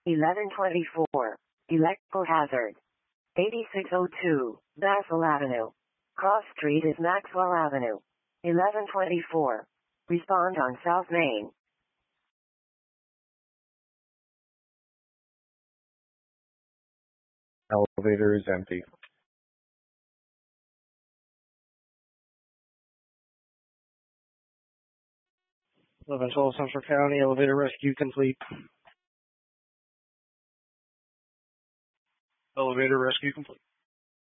1124. Electrical hazard. 8602. Basil Avenue. Cross Street is Maxwell Avenue. 1124. Respond on South Main. Elevator is empty. Leventhal, Central County, elevator rescue complete. Elevator rescue complete.